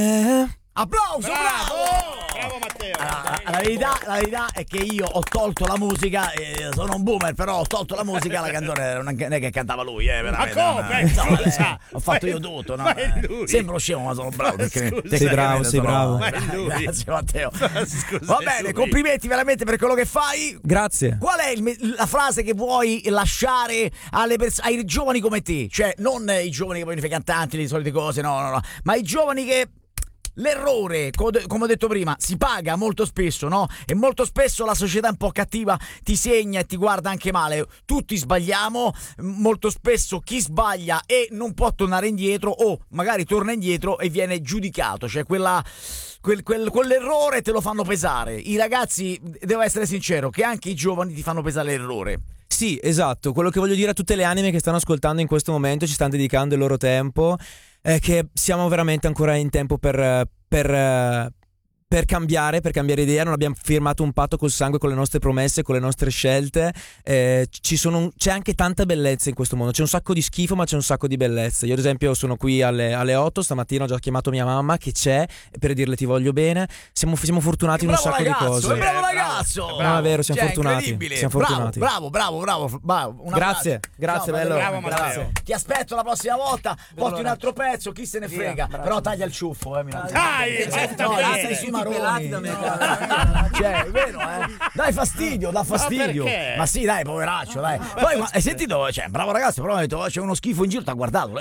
Applauso, Bravo Matteo. La verità è che io ho tolto la musica, sono un boomer, però ho tolto la musica, la canzone non è che cantava lui, veramente. Ma come? Ho fatto io tutto, no? Ma è lui. Sembro scemo, ma sono bravo. Perché Sei bravo. Ma è lui. Grazie Matteo. Scusa, Va bene, complimenti veramente per quello che fai. Grazie. Qual è la frase che vuoi lasciare ai giovani come te? Cioè, non i giovani che vogliono fare i cantanti, le solite cose, no, ma i giovani che... L'errore, come ho detto prima, si paga molto spesso, no? E molto spesso la società un po' cattiva ti segna e ti guarda anche male. Tutti sbagliamo, molto spesso chi sbaglia e non può tornare indietro o magari torna indietro e viene giudicato, cioè quell'errore te lo fanno pesare. I ragazzi, devo essere sincero, che anche i giovani ti fanno pesare l'errore. Sì, esatto, quello che voglio dire a tutte le anime che stanno ascoltando in questo momento, ci stanno dedicando il loro tempo, è che siamo veramente ancora in tempo per cambiare idea. Non abbiamo firmato un patto col sangue, con le nostre promesse, con le nostre scelte. C'è anche tanta bellezza in questo mondo, c'è un sacco di schifo ma c'è un sacco di bellezza. Io ad esempio sono qui alle 8, stamattina ho già chiamato mia mamma che c'è per dirle ti voglio bene. Siamo fortunati in un sacco di cose. Bravo ragazzo! No, è vero, siamo fortunati. Bravo. Grazie, bello. Bravo Matteo. Ti aspetto la prossima volta, porti un altro pezzo, chi se ne frega. Però taglia il ciuffo, Dai, stai sui maroni. Cioè, è vero, dai fastidio, dà fastidio. Ma sì, dai, poveraccio, dai. Poi, ma hai sentito? Cioè, bravo ragazzo, però ho detto, c'è uno schifo in giro, t'ha guardato.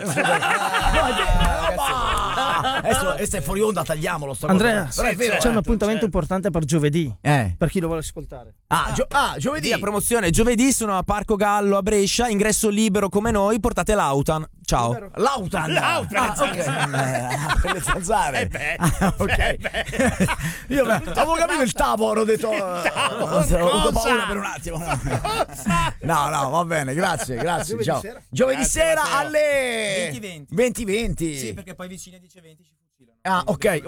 Adesso è fuori onda, tagliamolo sto Andrea, cosa. Però è vero, c'è un appuntamento importante per giovedì. Per chi lo vuole ascoltare. Giovedì. La promozione giovedì sono a Parco Gallo a Brescia, ingresso libero come noi, portate l'Autan. Ciao. L'Autan. Ok. Per le zanzare. Ok. Io avevo capito il tavolo, ho detto ho avuto paura per un attimo. No, va bene, grazie. Ciao. Giovedì sera alle 20:20. Sì, perché poi vicino dice 20 ci fucilano. Ah, ok.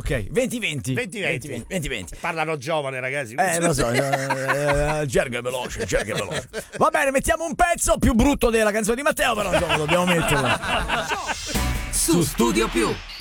20:20. Parlano giovane, ragazzi. Lo so, gergo è veloce. Va bene, mettiamo un pezzo più brutto della canzone di Matteo, però dobbiamo metterlo. Su Studio Più.